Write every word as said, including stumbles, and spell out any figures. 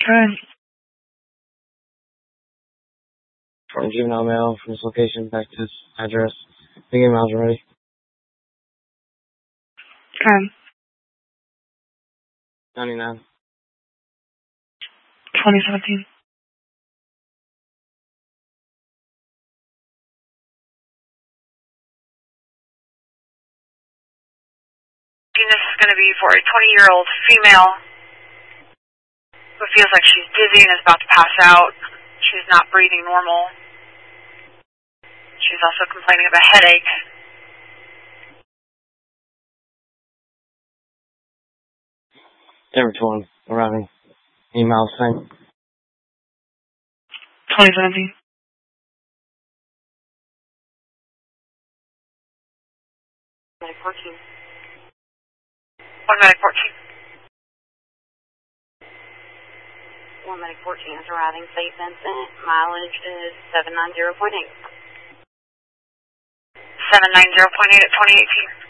Good. From juvenile mail from this location back to this address. Big miles ready. Good. ninety-nine. twenty seventeen. This is going to be for a twenty-year-old female who feels like she's dizzy and is about to pass out. She's not breathing normal. She's also complaining of a headache. Denver one, arriving. Any miles same? twenty seventeen. Medic fourteen. One Medic fourteen. One Medic fourteen is arriving, Saint Vincent. Mileage is seven ninety point eight. seven ninety point eight at twenty eighteen.